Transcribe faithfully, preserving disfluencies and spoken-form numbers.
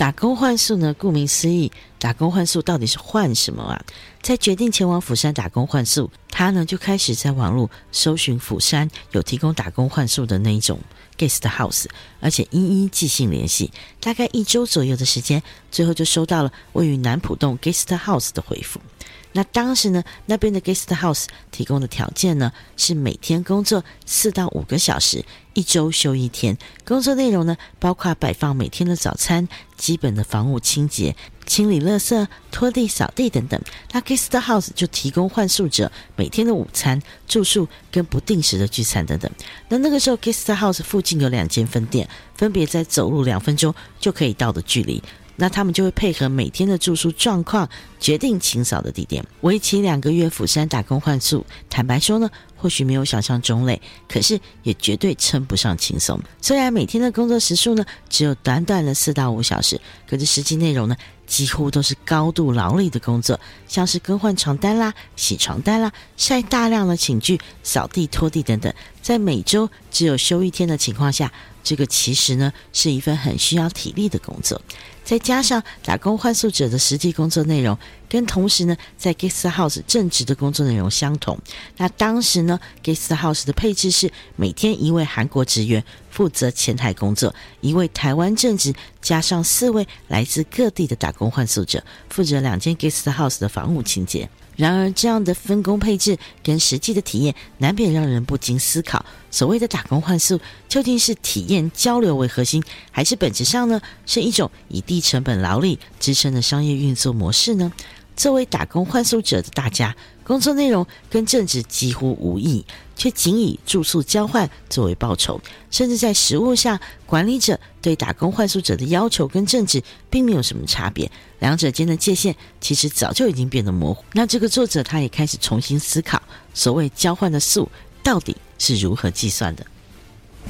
打工换宿呢，顾名思义，打工换宿到底是换什么啊？在决定前往釜山打工换宿，他呢就开始在网络搜寻釜山有提供打工换宿的那一种 guest house， 而且一一寄信联系，大概一周左右的时间，最后就收到了位于南浦洞 guest house 的回复。那当时呢，那边的 guest house 提供的条件呢，是每天工作四到五个小时，一周休一天。工作内容呢，包括摆放每天的早餐、基本的房屋清洁、清理垃圾、拖地、扫地等等。那 guest house 就提供换宿者每天的午餐、住宿跟不定时的聚餐等等。那那个时候 guest house 附近有两间分店，分别在走路两分钟就可以到的距离。那他们就会配合每天的住宿状况决定清扫的地点。为期两个月釜山打工换宿，坦白说呢，或许没有想象中累，可是也绝对称不上轻松。虽然每天的工作时数呢只有短短的四到五小时，可是实际内容呢几乎都是高度劳力的工作，像是更换床单啦、洗床单啦、晒大量的寝具、扫地、拖地等等。在每周只有休一天的情况下，这个其实呢是一份很需要体力的工作。再加上打工换宿者的实际工作内容跟同时呢在 guest house 正职的工作内容相同，那当时呢 guest house 的配置是每天一位韩国职员负责前台工作，一位台湾正职，加上四位来自各地的打工换宿者负责两间 guest house 的房屋清洁。然而这样的分工配置跟实际的体验难免让人不禁思考，所谓的打工换宿究竟是体验交流为核心，还是本质上呢是一种以低成本劳力支撑的商业运作模式呢？作为打工换宿者的大家，工作内容跟正职几乎无异，却仅以住宿交换作为报酬，甚至在实务上，管理者对打工换宿者的要求跟正职并没有什么差别，两者间的界限其实早就已经变得模糊。那这个作者他也开始重新思考，所谓交换的宿到底是如何计算的。